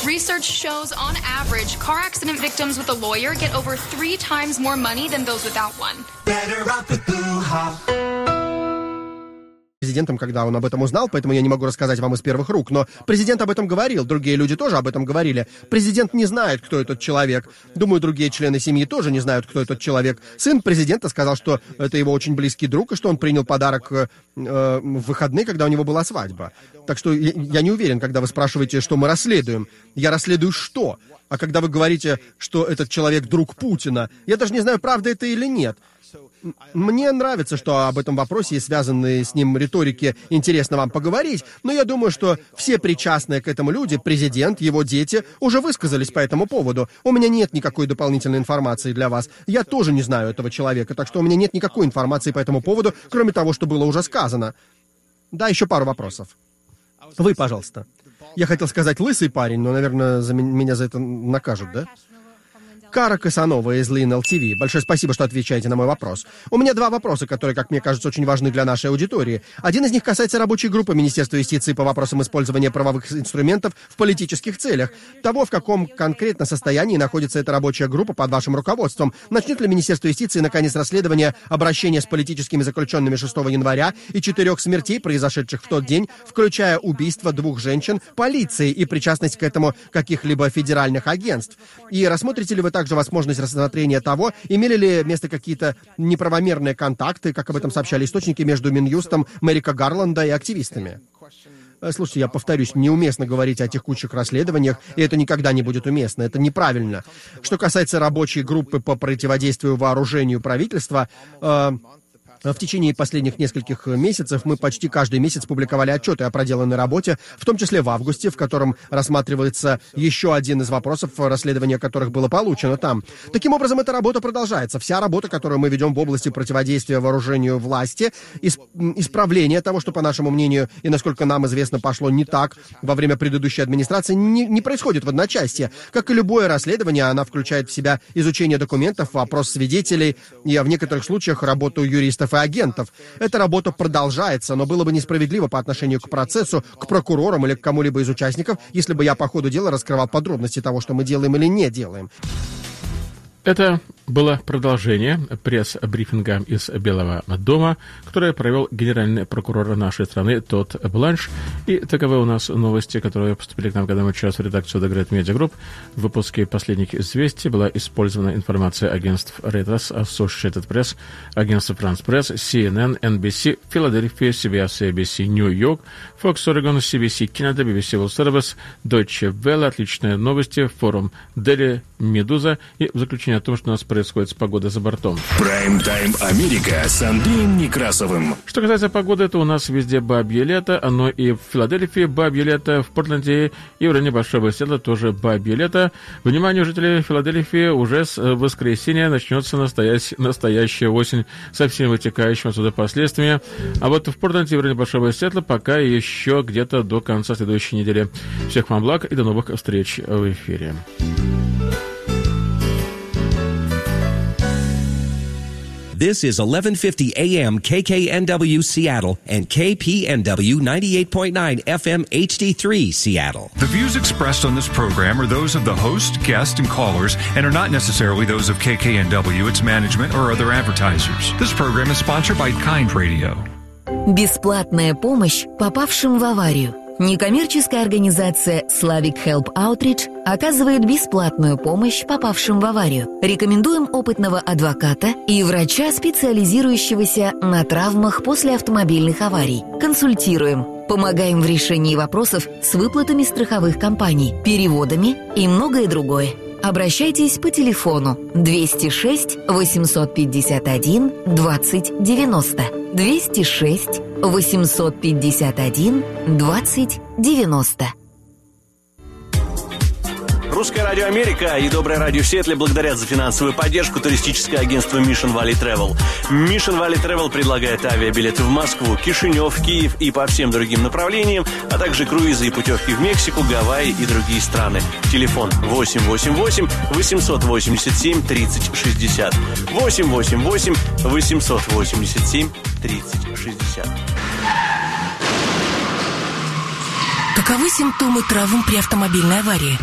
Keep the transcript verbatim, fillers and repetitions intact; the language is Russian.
Research shows, on average, car accident victims with a lawyer get over three times more money than those without one. Better off with Blue Hop. Президентом, когда он об этом узнал, поэтому я не могу рассказать вам из первых рук, но президент об этом говорил, другие люди тоже об этом говорили. Президент не знает, кто этот человек. Думаю, другие члены семьи тоже не знают, кто этот человек. Сын президента сказал, что это его очень близкий друг, и что он принял подарок э, в выходные, когда у него была свадьба. Так что я, я не уверен, когда вы спрашиваете, что мы расследуем. Я расследую что? А когда вы говорите, что этот человек друг Путина, я даже не знаю, правда это или нет. Мне нравится, что об этом вопросе и связанной с ним риторике интересно вам поговорить, но я думаю, что все причастные к этому люди, президент, его дети, уже высказались по этому поводу. У меня нет никакой дополнительной информации для вас. Я тоже не знаю этого человека, так что у меня нет никакой информации по этому поводу, кроме того, что было уже сказано. Да, еще пару вопросов. Вы, пожалуйста. Я хотел сказать лысый парень, но, наверное, за меня за это накажут, да? Кара Касанова из Лин эл ти ви. Большое спасибо, что отвечаете на мой вопрос. У меня два вопроса, которые, как мне кажется, очень важны для нашей аудитории. Один из них касается рабочей группы Министерства юстиции по вопросам использования правовых инструментов в политических целях. Того, в каком конкретно состоянии находится эта рабочая группа под вашим руководством. Начнет ли Министерство юстиции наконец расследование обращения с политическими заключенными шестого января и четырех смертей, произошедших в тот день, включая убийство двух женщин, полиции и причастность к этому каких-либо федеральных агентств? И рассмотрите ли вы так также возможность рассмотрения того, имели ли место какие-то неправомерные контакты, как об этом сообщали источники, между Минюстом Мерика Гарланда и активистами. Слушайте, я повторюсь, неуместно говорить о текущих расследованиях, и это никогда не будет уместно, это неправильно. Что касается рабочей группы по противодействию вооружению правительства, э, в течение последних нескольких месяцев мы почти каждый месяц публиковали отчеты о проделанной работе, в том числе в августе, в котором рассматривается еще один из вопросов, расследование которых было получено там. Таким образом, эта работа продолжается. Вся работа, которую мы ведем в области противодействия вооружению власти, исправления того, что, по нашему мнению, и насколько нам известно, пошло не так во время предыдущей администрации, не, не происходит в одночасье. Как и любое расследование, она включает в себя изучение документов, опрос свидетелей и, в некоторых случаях, работу юристов и агентов. Эта работа продолжается, но было бы несправедливо по отношению к процессу, к прокурорам или к кому-либо из участников, если бы я по ходу дела раскрывал подробности того, что мы делаем или не делаем. Это было продолжение пресс-брифинга из Белого дома, которое провел генеральный прокурор нашей страны Тодд Бланш. И таковы у нас новости, которые поступили к нам, когда мы сейчас в редакцию The Great Media Group. В выпуске «Последних известий» была использована информация агентств Reuters, Associated Press, агентства France Press, си эн эн, эн би си, Филадельфия, си би эс, эй би си, Нью-Йорк, Fox Oregon, си би си Canada, би би си World Service, Deutsche Welle, отличные новости, форум Daily Medusa и в заключение о том, что у нас происходит с погодой за бортом. Прайм-тайм Америка с Андреем Некрасовым. Что касается погоды, то у нас везде бабье лето, оно и в Филадельфии бабье лето, в Портленде и в районе Большого Сиэтла тоже бабье лето. Внимание, жителей Филадельфии, уже с воскресенья начнется настоящая, настоящая осень со всеми вытекающими отсюда последствиями. А вот в Портленде и в районе Большого Сиэтла пока еще где-то до конца следующей недели. Всех вам благ и до новых встреч в эфире. This is eleven fifty A M K K N W Seattle and K P N W ninety-eight point nine F M H D three Seattle. The views expressed on this program are those of the host, guest, and callers and are not necessarily those of K K N W, its management, or other advertisers. This program is sponsored by Kind Radio. Бесплатная помощь попавшим в аварию. Некоммерческая организация Slavic Help Outreach оказывает бесплатную помощь попавшим в аварию. Рекомендуем опытного адвоката и врача, специализирующегося на травмах после автомобильных аварий. Консультируем. Помогаем в решении вопросов с выплатами страховых компаний, переводами и многое другое. Обращайтесь по телефону двести шесть восемьсот пятьдесят один двадцать девяносто. двести шесть восемьсот пятьдесят один двадцать девяносто. Русское радио Америка и Доброе радио в Сиэтле благодарят за финансовую поддержку туристическое агентство Mission Valley Travel. Mission Valley Travel предлагает авиабилеты в Москву, Кишинев, Киев и по всем другим направлениям, а также круизы и путевки в Мексику, Гавайи и другие страны. Телефон восемь восемь восемь восемьсот восемьдесят семь тридцать шестьдесят. восемь восемь восемь восемьсот восемьдесят семь тридцать шестьдесят. Каковы симптомы травм при автомобильной аварии?